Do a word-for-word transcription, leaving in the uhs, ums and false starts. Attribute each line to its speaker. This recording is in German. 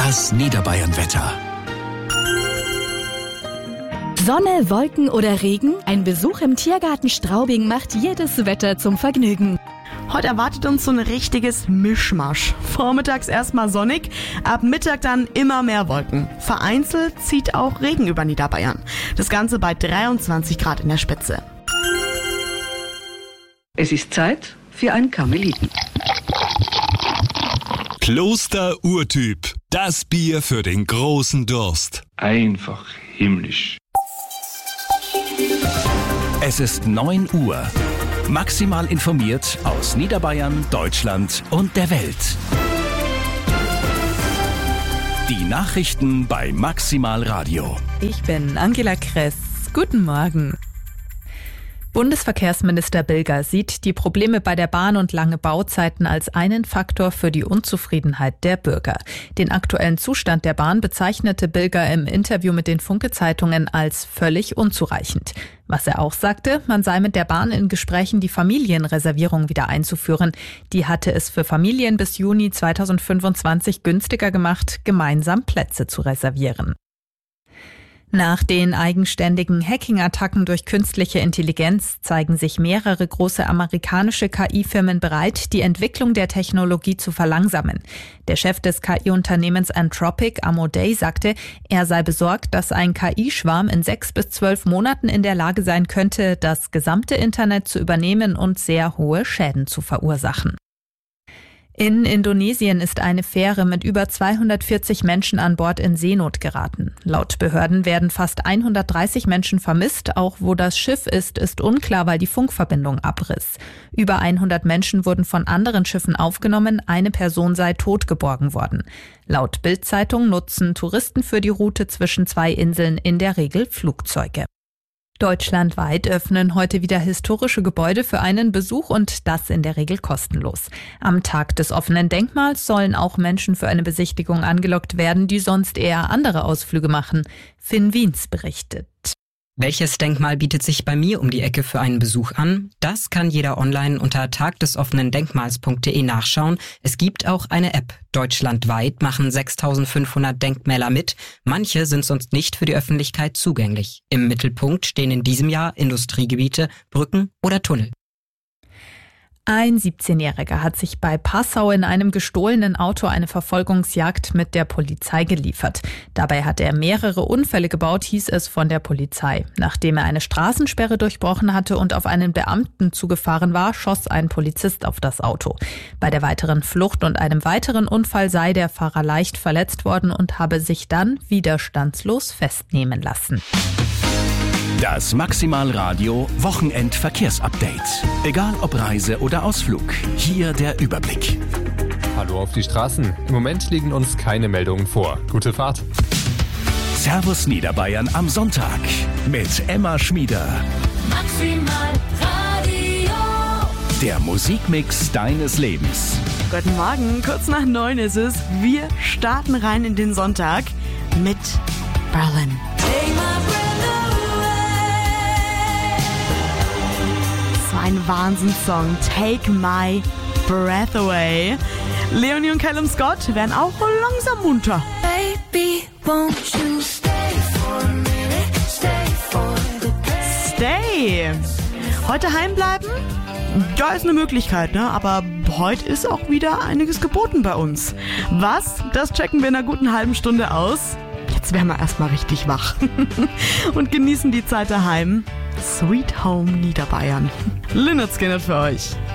Speaker 1: Das Niederbayern-Wetter.
Speaker 2: Sonne, Wolken oder Regen? Ein Besuch im Tiergarten Straubing macht jedes Wetter zum Vergnügen.
Speaker 3: Heute erwartet uns so ein richtiges Mischmasch. Vormittags erstmal sonnig, ab Mittag dann immer mehr Wolken. Vereinzelt zieht auch Regen über Niederbayern. Das Ganze bei dreiundzwanzig Grad in der Spitze.
Speaker 4: Es ist Zeit für ein Karmeliten.
Speaker 1: Kloster-Urtyp. Das Bier für den großen Durst.
Speaker 5: Einfach himmlisch.
Speaker 6: Es ist neun Uhr. Maximal informiert aus Niederbayern, Deutschland und der Welt. Die Nachrichten bei Maximal Radio.
Speaker 7: Ich bin Angela Kress. Guten Morgen. Bundesverkehrsminister Bilger sieht die Probleme bei der Bahn und lange Bauzeiten als einen Faktor für die Unzufriedenheit der Bürger. Den aktuellen Zustand der Bahn bezeichnete Bilger im Interview mit den Funke-Zeitungen als völlig unzureichend. Was er auch sagte, man sei mit der Bahn in Gesprächen, die Familienreservierung wieder einzuführen. Die hatte es für Familien bis Juni zweitausendfünfundzwanzig günstiger gemacht, gemeinsam Plätze zu reservieren. Nach den eigenständigen Hacking-Attacken durch künstliche Intelligenz zeigen sich mehrere große amerikanische K I-Firmen bereit, die Entwicklung der Technologie zu verlangsamen. Der Chef des K I-Unternehmens Anthropic, Amodei, sagte, er sei besorgt, dass ein K I-Schwarm in sechs bis zwölf Monaten in der Lage sein könnte, das gesamte Internet zu übernehmen und sehr hohe Schäden zu verursachen. In Indonesien ist eine Fähre mit über zweihundertvierzig Menschen an Bord in Seenot geraten. Laut Behörden werden fast hundertdreißig Menschen vermisst. Auch wo das Schiff ist, ist unklar, weil die Funkverbindung abriss. Über hundert Menschen wurden von anderen Schiffen aufgenommen. Eine Person sei tot geborgen worden. Laut Bild-Zeitung nutzen Touristen für die Route zwischen zwei Inseln in der Regel Flugzeuge. Deutschlandweit öffnen heute wieder historische Gebäude für einen Besuch und das in der Regel kostenlos. Am Tag des offenen Denkmals sollen auch Menschen für eine Besichtigung angelockt werden, die sonst eher andere Ausflüge machen. Finn Wiens berichtet.
Speaker 8: Welches Denkmal bietet sich bei mir um die Ecke für einen Besuch an? Das kann jeder online unter tagdesoffenendenkmals punkt de nachschauen. Es gibt auch eine App. Deutschlandweit machen sechstausendfünfhundert Denkmäler mit. Manche sind sonst nicht für die Öffentlichkeit zugänglich. Im Mittelpunkt stehen in diesem Jahr Industriegebiete, Brücken oder Tunnel.
Speaker 7: Ein siebzehnjähriger hat sich bei Passau in einem gestohlenen Auto eine Verfolgungsjagd mit der Polizei geliefert. Dabei hat er mehrere Unfälle gebaut, hieß es von der Polizei. Nachdem er eine Straßensperre durchbrochen hatte und auf einen Beamten zugefahren war, schoss ein Polizist auf das Auto. Bei der weiteren Flucht und einem weiteren Unfall sei der Fahrer leicht verletzt worden und habe sich dann widerstandslos festnehmen lassen.
Speaker 6: Das Maximal Radio Wochenend-Verkehrsupdate. Egal ob Reise oder Ausflug, hier der Überblick.
Speaker 9: Hallo auf die Straßen. Im Moment liegen uns keine Meldungen vor. Gute Fahrt.
Speaker 6: Servus Niederbayern am Sonntag mit Emma Schmieder.
Speaker 2: Maximal Radio.
Speaker 6: Der Musikmix deines Lebens.
Speaker 3: Guten Morgen, kurz nach neun ist es. Wir starten rein in den Sonntag mit Berlin. Ein Wahnsinnssong, Take My Breath Away. Leonie und Callum Scott werden auch langsam munter.
Speaker 2: Baby, won't you stay for a minute, stay for the day.
Speaker 3: Stay. Heute heimbleiben? Ja, ist eine Möglichkeit, ne? Aber heute ist auch wieder einiges geboten bei uns. Was? Das checken wir in einer guten halben Stunde aus. Jetzt werden wir erstmal richtig wach und genießen die Zeit daheim. Sweet Home Niederbayern. Lynyrd Skynyrd für euch.